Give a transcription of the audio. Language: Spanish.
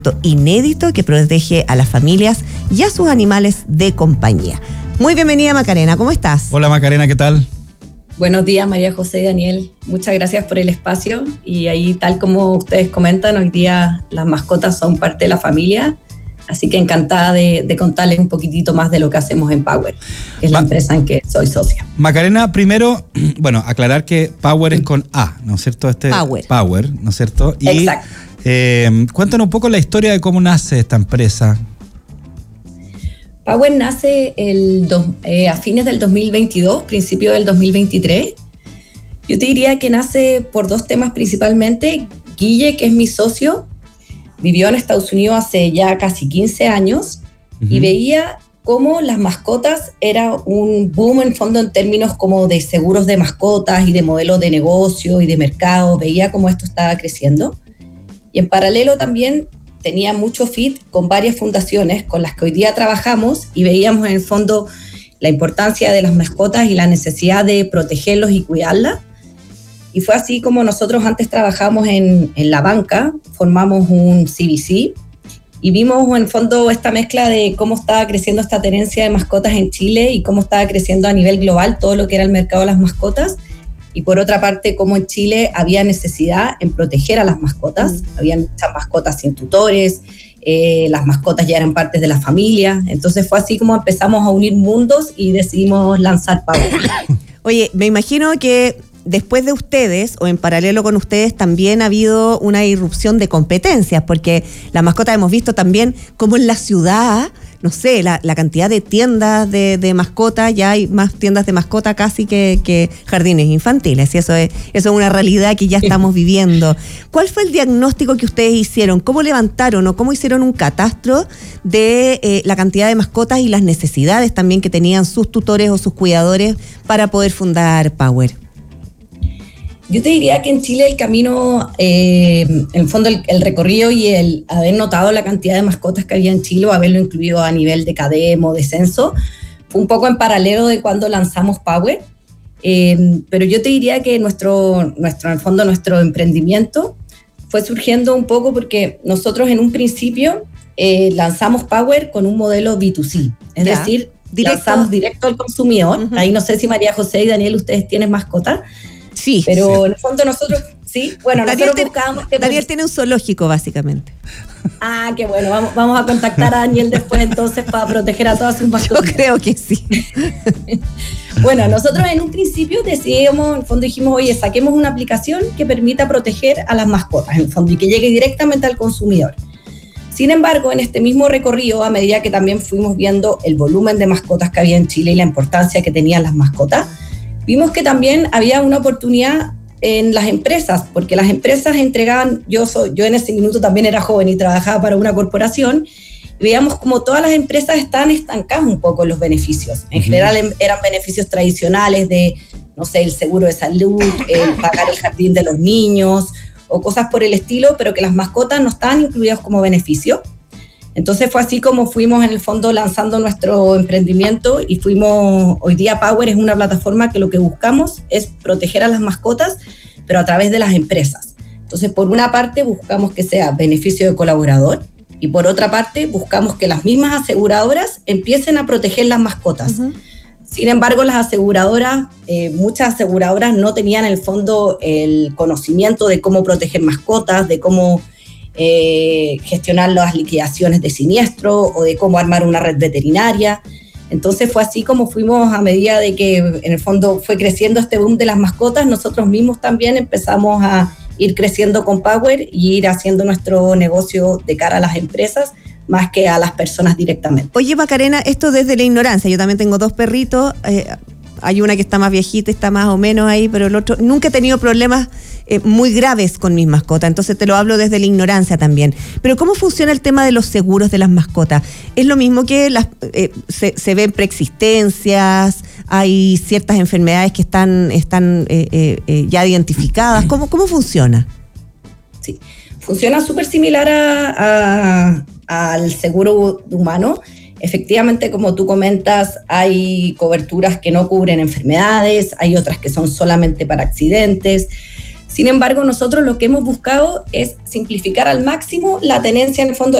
inédito que protege a las familias y a sus animales de compañía. Muy bienvenida, Macarena, ¿cómo estás? Hola, Macarena, ¿qué tal? Buenos días, María José y Daniel. Muchas gracias por el espacio. Y ahí, tal como ustedes comentan, hoy día las mascotas son parte de la familia. Así que encantada de contarles un poquitito más de lo que hacemos en Power, que es la empresa en que soy socia. Macarena, primero, bueno, aclarar que Power es con A, ¿no es cierto? Power, ¿no es cierto? Y, exacto. Cuéntanos un poco la historia de cómo nace esta empresa. Power nace a fines del 2022, principio del 2023. Yo te diría que nace por dos temas principalmente. Guille, que es mi socio, vivió en Estados Unidos hace ya casi 15 años y veía cómo las mascotas era un boom en fondo en términos como de seguros de mascotas y de modelos de negocio y de mercado. Veía cómo esto estaba creciendo. Y en paralelo también tenía mucho fit con varias fundaciones con las que hoy día trabajamos y veíamos en el fondo la importancia de las mascotas y la necesidad de protegerlos y cuidarlas. Y fue así como nosotros antes trabajamos en la banca, formamos un CVC y vimos en el fondo esta mezcla de cómo estaba creciendo esta tenencia de mascotas en Chile y cómo estaba creciendo a nivel global todo lo que era el mercado de las mascotas. Y por otra parte, cómo en Chile había necesidad en proteger a las mascotas. Había muchas mascotas sin tutores, las mascotas ya eran partes de la familia. Entonces fue así como empezamos a unir mundos y decidimos lanzar Power. Oye, me imagino que después de ustedes, o en paralelo con ustedes, también ha habido una irrupción de competencias, porque las mascotas hemos visto también como en la ciudad, no sé, la cantidad de tiendas de mascotas, ya hay más tiendas de mascotas casi que jardines infantiles, y eso es una realidad que ya estamos viviendo. ¿Cuál fue el diagnóstico que ustedes hicieron? ¿Cómo levantaron o cómo hicieron un catastro de la cantidad de mascotas y las necesidades también que tenían sus tutores o sus cuidadores para poder fundar Power? Yo te diría que en Chile el camino, en el fondo el recorrido y el haber notado la cantidad de mascotas que había en Chile o haberlo incluido a nivel de CADEM o de censo, fue un poco en paralelo de cuando lanzamos Power. Pero yo te diría que en el fondo nuestro emprendimiento fue surgiendo un poco porque nosotros en un principio lanzamos Power con un modelo B2C, es decir, lanzamos directo al consumidor. Ahí no sé si María José y Daniel, ustedes tienen mascotas. Sí. Pero sí. En el fondo nosotros, sí, bueno, nosotros buscábamos que... Daniel tiene un zoológico, básicamente. Ah, qué bueno, vamos a contactar a Daniel después entonces para proteger a todas sus mascotas. Yo creo que sí. Bueno, nosotros en un principio decidimos, en el fondo dijimos, oye, saquemos una aplicación que permita proteger a las mascotas, en el fondo, y que llegue directamente al consumidor. Sin embargo, en este mismo recorrido, a medida que también fuimos viendo el volumen de mascotas que había en Chile y la importancia que tenían las mascotas, vimos que también había una oportunidad en las empresas, porque las empresas entregaban, yo en ese minuto también era joven y trabajaba para una corporación, y veíamos como todas las empresas estaban estancadas un poco en los beneficios. En general eran beneficios tradicionales de, no sé, el seguro de salud, el pagar el jardín de los niños, o cosas por el estilo, pero que las mascotas no estaban incluidas como beneficio. Entonces fue así como fuimos en el fondo lanzando nuestro emprendimiento y hoy día Power es una plataforma que lo que buscamos es proteger a las mascotas, pero a través de las empresas. Entonces por una parte buscamos que sea beneficio de colaborador y por otra parte buscamos que las mismas aseguradoras empiecen a proteger las mascotas. Sin embargo, las aseguradoras, muchas aseguradoras no tenían en el fondo el conocimiento de cómo proteger mascotas, de cómo gestionar las liquidaciones de siniestro o de cómo armar una red veterinaria. Entonces fue así como fuimos, a medida de que en el fondo fue creciendo este boom de las mascotas, nosotros mismos también empezamos a ir creciendo con Power y ir haciendo nuestro negocio de cara a las empresas más que a las personas directamente. Oye, Macarena, esto desde la ignorancia, yo también tengo 2 perritos, hay una que está más viejita, está más o menos ahí, pero el otro, nunca he tenido problemas muy graves con mis mascotas, entonces te lo hablo desde la ignorancia también. Pero ¿cómo funciona el tema de los seguros de las mascotas? ¿Es lo mismo que se ven preexistencias? ¿Hay ciertas enfermedades que están ya identificadas? ¿Cómo funciona? Sí, funciona súper similar al seguro humano. Efectivamente, como tú comentas, hay coberturas que no cubren enfermedades, hay otras que son solamente para accidentes. Sin embargo, nosotros lo que hemos buscado es simplificar al máximo la tenencia en el fondo